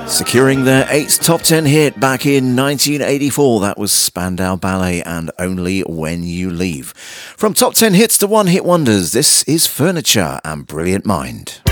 Securing their 8th top 10 hit back in 1984, that was Spandau Ballet and Only When You Leave. From top 10 hits to one-hit wonders, this is Furniture and Brilliant Mind.